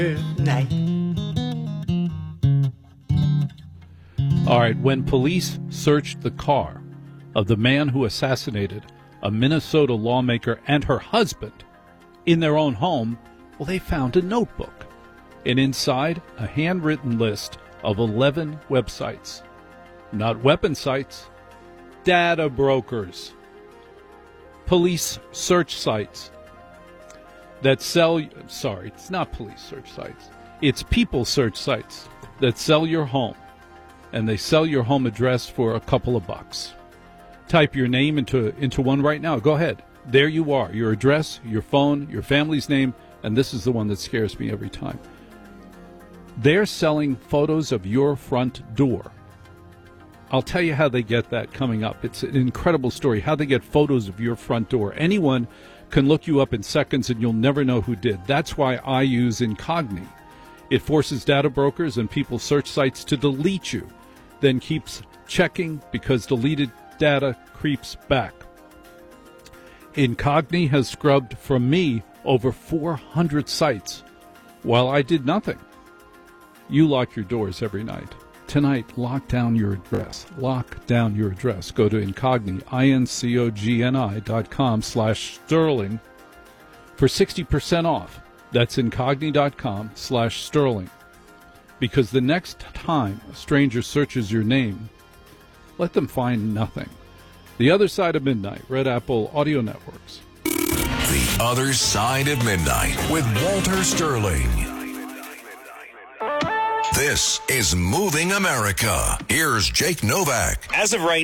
Night. All right, when police searched the car of the man who assassinated a Minnesota lawmaker and her husband in their own home, well, they found a notebook. And inside, a handwritten list of 11 websites. Not weapon sites, data brokers, police search sites that sell, sorry, it's not police search sites. It's people search sites that sell your home. And they sell your home address for a couple of bucks. Type your name into one right now. Go ahead. There you are. Your address, your phone, your family's name, and this is the one that scares me every time. They're selling photos of your front door. I'll tell you how they get that coming up. It's an incredible story, how they get photos of your front door. Anyone can look you up in seconds, and you'll never know who did. That's why I use Incogni. It forces data brokers and people search sites to delete you, then keeps checking because deleted data creeps back. Incogni has scrubbed from me over 400 sites while I did nothing. You lock your doors every night. Tonight, lock down your address. Lock down your address. Go to Incogni, incogni.com/Sterling for 60% off. That's incogni.com/Sterling. Because the next time a stranger searches your name, let them find nothing. The Other Side of Midnight, Red Apple Audio Networks. The Other Side of Midnight with Walter Sterling. This is Moving America. Here's Jake Novak. As of right